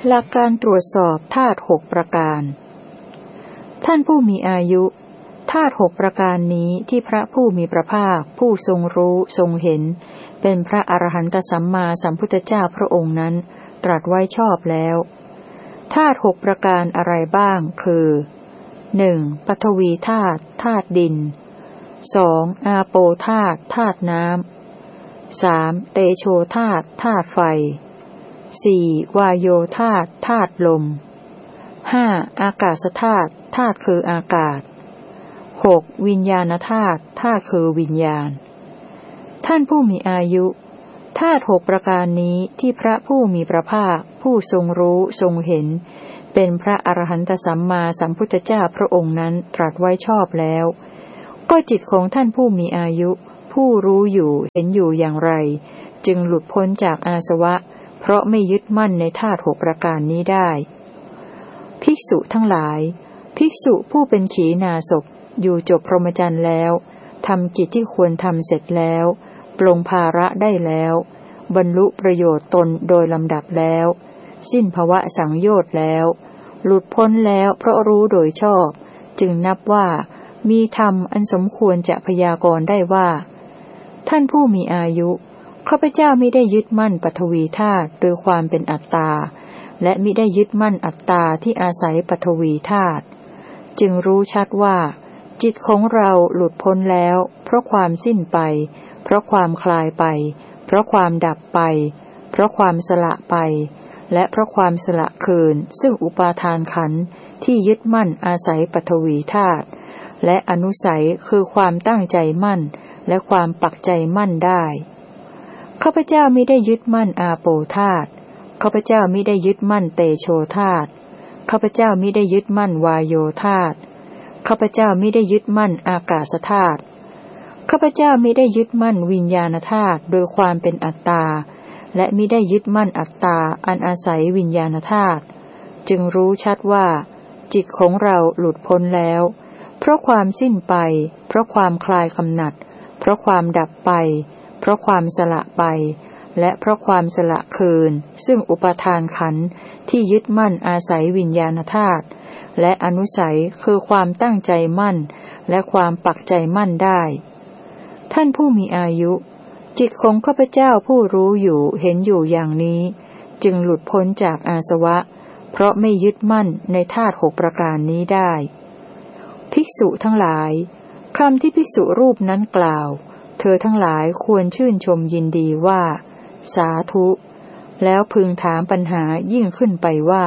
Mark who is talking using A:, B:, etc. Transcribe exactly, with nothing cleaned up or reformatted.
A: หลักการตรวจสอบธาตุหกประการท่านผู้มีอายุธาตุหกประการนี้ที่พระผู้มีพระภาคผู้ทรงรู้ทรงเห็นเป็นพระอรหันตสัมมาสัมพุทธเจ้าพระองค์นั้นตรัสไว้ชอบแล้วธาตุหกประการอะไรบ้างคือหนึ่งปฐวีธาตุธาตุดินสองอาโปธาตุธาตุน้ำสามเตโชธาตุธาตุไฟสี่วายโยธาตุธาตุลมห้าอากาศธาตุธาตุคืออากาศหกวิญญาณธาตุธาตุคือวิญญาณท่านผู้มีอายุธาตุหกประการนี้ที่พระผู้มีพระภาคผู้ทรงรู้ทรงเห็นเป็นพระอรหันตสัมมาสัมพุทธเจ้าพระองค์นั้นตรัสไว้ชอบแล้วก็จิตของท่านผู้มีอายุผู้รู้อยู่เห็นอยู่อย่างไรจึงหลุดพ้นจากอาสวะเพราะไม่ยึดมั่นในธาตุหกประการนี้ได้ภิกษุทั้งหลายภิกษุผู้เป็นขีณาสพอยู่จบพรหมจรรย์แล้วทำกิจที่ควรทำเสร็จแล้วปลงภาระได้แล้วบรรลุประโยชน์ตนโดยลำดับแล้วสิ้นภวะสังโยชน์แล้วหลุดพ้นแล้วเพราะรู้โดยชอบจึงนับว่ามีธรรมอันสมควรจะพยากรณ์ได้ว่าท่านผู้มีอายุข้าพเจ้ามิได้ยึดมั่นปฐวีธาตุโดยความเป็นอัตตาและมิได้ยึดมั่นอัตตาที่อาศัยปฐวีธาตุจึงรู้ชัดว่าจิตของเราหลุดพ้นแล้วเพราะความสิ้นไปเพราะความคลายไปเพราะความดับไปเพราะความสละไปและเพราะความสละคืนซึ่งอุปาทานขันธ์ที่ยึดมั่นอาศัยปฐวีธาตุและอนุสัยคือความตั้งใจมั่นและความปักใจมั่นได้ข้าพเจ้ามิได้ยึดมั่นอาโปธาตุข้าพเจ้ามิได้ยึดมั่นเตโชธาตุข้าพเจ้ามิได้ยึดมั่นวายโยธาตุข้าพเจ้ามิได้ยึดมั่นอากาศธาตุข้าพเจ้ามิได้ยึดมั่นวิญญาณธาตุโดยความเป็นอัตตาและมิได้ยึดมั่นอัตตาอันอาศัยวิญญาณธาตุจึงรู้ชัดว่าจิตของเราหลุดพ้นแล้วเพราะความสิ้นไปเพราะความคลายกำหนัดเพราะความดับไปเพราะความสละไปและเพราะความสละคืนซึ่งอุปาทานขันธ์ที่ยึดมั่นอาศัยวิญญาณธาตุและอนุสัยคือความตั้งใจมั่นและความปักใจมั่นได้ท่านผู้มีอายุจิตของข้าพเจ้าผู้รู้อยู่เห็นอยู่อย่างนี้จึงหลุดพ้นจากอาสวะเพราะไม่ยึดมั่นในธาตุหกประการนี้ได้ภิกษุทั้งหลายคำที่ภิกษุรูปนั้นกล่าวเธอทั้งหลายควรชื่นชมยินดีว่าสาธุแล้วพึงถามปัญหายิ่งขึ้นไปว่า